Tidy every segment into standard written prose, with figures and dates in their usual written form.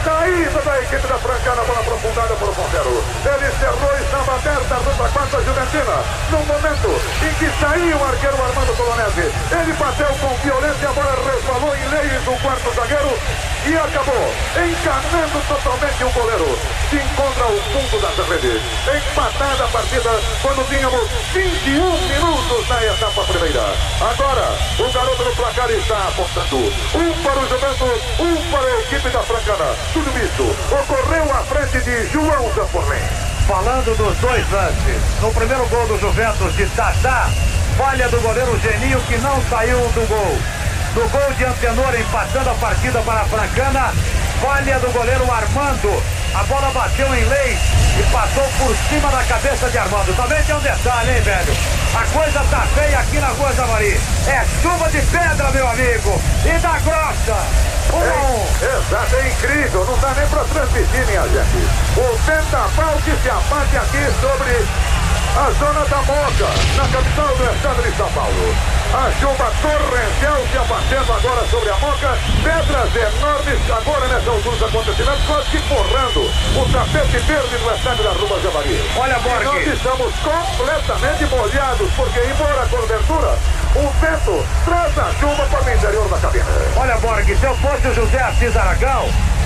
Saída da equipe da Francana, bola aprofundada por Fontero. Ele cerrou e estava aberta a reta quarta Juventina. No momento em que saiu o arqueiro Armando Polonese, ele bateu com violência, a bola resvalou em Leis, o quarto zagueiro, e acabou encanando totalmente o goleiro. Se encontra ao fundo das redes. Empatada a partida quando tínhamos 21 minutos na etapa primeira. Agora, o garoto do placar está apontando. Um para o Juventus, um para a equipe da Francana. Tudo isso ocorreu à frente de João Zamporlin. Falando dos dois lances, no primeiro gol do Juventus de Tatá, falha do goleiro Geninho que não saiu do gol. No gol de Antenor empatando a partida para a Francana, falha do goleiro Armando. A bola bateu em Leis e passou por cima da cabeça de Armando. Também tem um detalhe, hein, velho? A coisa tá feia aqui na Rua Javari. É chuva de pedra, meu amigo. E da grossa. 1-1. Exato, é incrível. Não dá nem pra transmitir, minha gente. O vendaval que se abate aqui sobre a zona da Moca, na capital do estado de São Paulo. A chuva torrencial se abatendo agora sobre a Moca. Pedras enormes agora nessa altura dos acontecimentos, quase que forrando o tapete verde do estádio da Rua Javari. Olha, Borg. Nós estamos completamente molhados, porque embora a cobertura, o vento traz a chuva para o interior da cabine. Olha, Borg, se eu fosse o José Assis Aragão,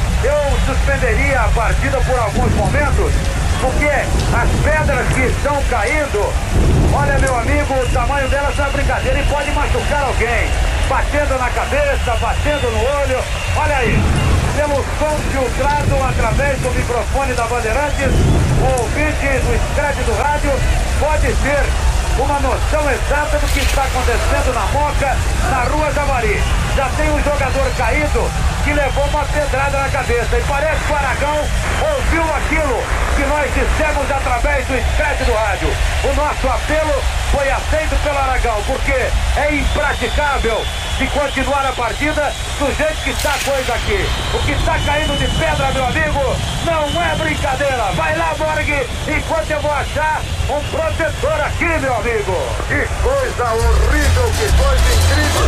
eu suspenderia a partida por alguns momentos, porque as pedras que estão caindo, olha, meu amigo, o tamanho delas não é brincadeira e pode machucar alguém, batendo na cabeça, batendo no olho. Olha aí, pelo som filtrado através do microfone da Bandeirantes, o ouvinte do estádio do rádio pode ter uma noção exata do que está acontecendo na Moca, na Rua Javari. Já tem um jogador caído que levou uma pedrada na cabeça. E parece que o Aragão ouviu aquilo que nós dissemos através do escrete do rádio. O nosso apelo foi aceito pelo Aragão, porque é impraticável de continuar a partida do jeito que está a coisa aqui. O que está caindo de pedra, meu amigo, não é brincadeira. Vai lá, Borg, enquanto eu vou achar um protetor aqui, meu amigo. Que coisa horrível, que coisa incrível.